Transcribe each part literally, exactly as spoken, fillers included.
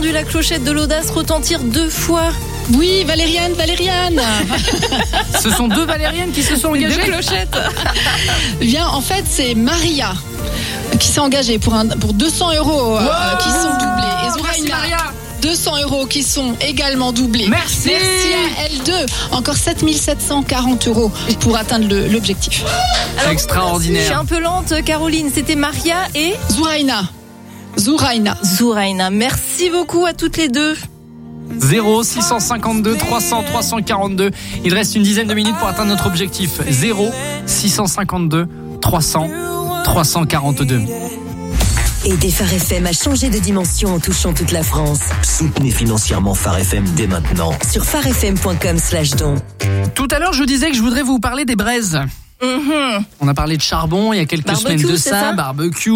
entendu la clochette de l'audace retentir deux fois. Oui, Valériane, Valériane. Ce sont deux Valérianes qui se sont engagées. Deux clochettes. Bien, en fait, c'est Maria qui s'est engagée pour, un, pour deux cents euros euh, wow qui sont doublés. Et Zouraïna, deux cents euros qui sont également doublés. Merci. Merci à L deux. Encore sept mille sept cent quarante euros pour atteindre le, l'objectif. Alors, extraordinaire. Je suis un peu lente, Caroline. C'était Maria et Zouraïna. Zouraïna. Zouraïna. Merci beaucoup à toutes les deux. zéro six cent cinquante-deux trois cents trois cent quarante-deux. Il reste une dizaine de minutes pour atteindre notre objectif. zéro six cent cinquante-deux trois cents trois cent quarante-deux. Aider Phare F M à changer de dimension en touchant toute la France. Soutenez financièrement Phare F M dès maintenant. Sur pharefm point com slash don. Tout à l'heure, je disais que je voudrais vous parler des braises. Mm-hmm. On a parlé de charbon il y a quelques Barbecue, semaines de c'est ça, ça barbecue.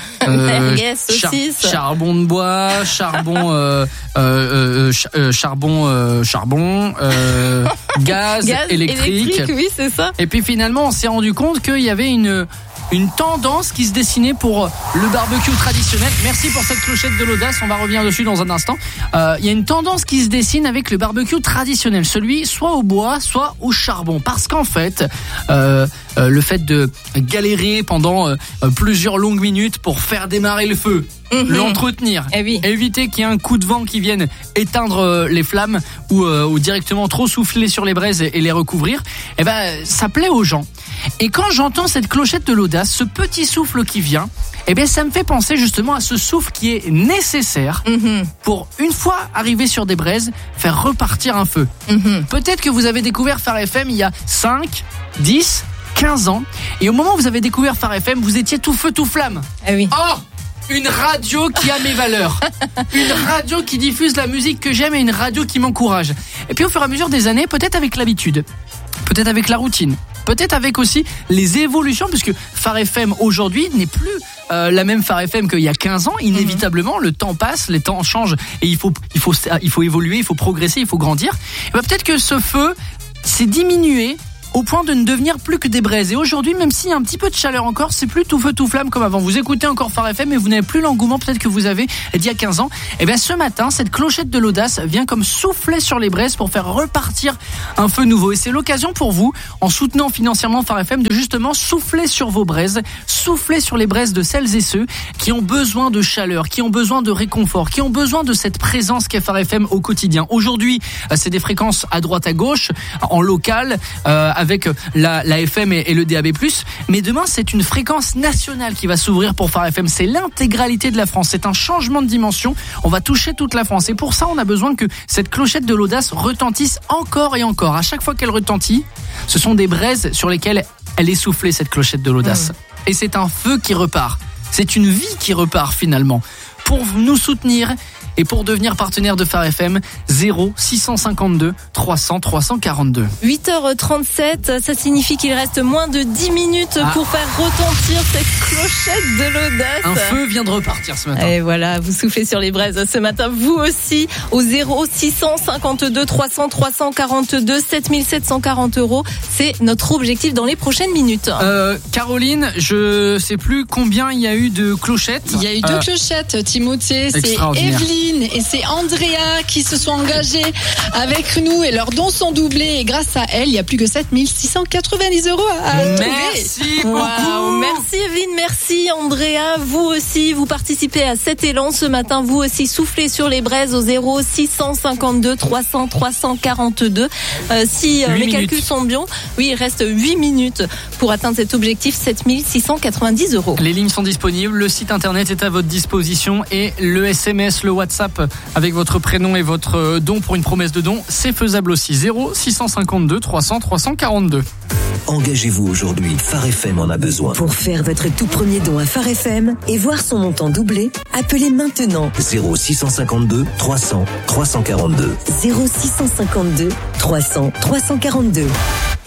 Euh, Merguez, char- saucisse. charbon de bois, charbon, euh, euh, euh, ch- euh, charbon, euh, charbon, euh, gaz, Gaz électrique. électrique, oui, c'est ça. Et puis finalement, on s'est rendu compte qu'il y avait une une tendance qui se dessinait pour le barbecue traditionnel. Merci pour cette clochette de l'audace, on va revenir dessus dans un instant. Euh, il y a une tendance qui se dessine avec le barbecue traditionnel, celui soit au bois, soit au charbon. Parce qu'en fait, euh, euh, le fait de galérer pendant euh, plusieurs longues minutes pour faire démarrer le feu, mmh. l'entretenir, eh oui. éviter qu'il y ait un coup de vent qui vienne éteindre euh, les flammes ou, euh, ou directement trop souffler sur les braises et, et les recouvrir, eh ben, ça plaît aux gens. Et quand j'entends cette clochette de l'audace, ce petit souffle qui vient, eh bien, ça me fait penser justement à ce souffle qui est nécessaire mmh. pour, une fois arrivé sur des braises, faire repartir un feu. Mmh. Peut-être que vous avez découvert Phare F M il y a cinq, dix, quinze ans, et au moment où vous avez découvert Phare F M, vous étiez tout feu, tout flamme. Eh oui. Oh! Une radio qui a mes valeurs. Une radio qui diffuse la musique que j'aime et une radio qui m'encourage. Et puis au fur et à mesure des années, peut-être avec l'habitude, peut-être avec la routine, peut-être avec aussi les évolutions, puisque Phare F M aujourd'hui n'est plus euh, la même Phare F M qu'il y a quinze ans. Inévitablement, le temps passe, les temps changent et il faut, il faut, il faut évoluer, il faut progresser, il faut grandir. Et ben peut-être que ce feu s'est diminué au point de ne devenir plus que des braises. Et aujourd'hui, même s'il y a un petit peu de chaleur encore, c'est plus tout feu tout flamme comme avant. Vous écoutez encore Phare F M, mais vous n'avez plus l'engouement peut-être que vous avez d'il y a quinze ans. Et bien ce matin, cette clochette de l'audace vient comme souffler sur les braises pour faire repartir un feu nouveau. Et c'est l'occasion pour vous, en soutenant financièrement Phare F M, de justement souffler sur vos braises, souffler sur les braises de celles et ceux qui ont besoin de chaleur, qui ont besoin de réconfort, qui ont besoin de cette présence qu'est Phare F M au quotidien. Aujourd'hui, c'est des fréquences à droite à gauche, en local, euh, avec la, la F M et, et le D A B plus, mais demain c'est une fréquence nationale qui va s'ouvrir pour Phare F M. C'est l'intégralité de la France, c'est un changement de dimension, on va toucher toute la France et pour ça on a besoin que cette clochette de l'audace retentisse encore et encore. À chaque fois qu'elle retentit, ce sont des braises sur lesquelles elle est soufflée, cette clochette de l'audace. Mmh. Et c'est un feu qui repart, c'est une vie qui repart finalement. Pour nous soutenir et pour devenir partenaire de Phare F M, zéro six cent cinquante-deux trois cents trois cent quarante-deux. huit heures trente-sept, ça signifie qu'il reste moins de dix minutes ah. pour faire retentir cette clochette de l'audace. Un feu vient de repartir ce matin. Et voilà, vous soufflez sur les braises ce matin, vous aussi, au zéro six cent cinquante-deux trois cents trois cent quarante-deux, sept mille sept cent quarante euros. C'est notre objectif dans les prochaines minutes. Euh, Caroline, je sais plus combien il y a eu de clochettes. Il y a eu deux euh, clochettes, Timothée, c'est Evelyne et c'est Andrea qui se sont engagés avec nous et leurs dons sont doublés et grâce à elles, il y a plus que sept mille six cent quatre-vingt-dix euros à trouver. Merci beaucoup. Wow. Merci Evelyne, merci Andrea. Vous aussi, vous participez à cet élan ce matin. Vous aussi, soufflez sur les braises au zéro six cent cinquante-deux trois cents trois cent quarante-deux. Euh, si euh, mes minutes. calculs sont bons, oui, il reste huit minutes pour atteindre cet objectif, sept mille six cent quatre-vingt-dix euros. Les lignes sont disponibles, le site internet est à votre disposition et le S M S, le WhatsApp avec votre prénom et votre don pour une promesse de don, c'est faisable aussi. zéro six cent cinquante-deux trois cents trois cent quarante-deux. Engagez-vous aujourd'hui, Phare F M en a besoin. Pour faire votre tout premier don à Phare F M et voir son montant doubler, appelez maintenant zéro six cent cinquante-deux trois cents trois cent quarante-deux. zéro six cent cinquante-deux trois cents trois cent quarante-deux.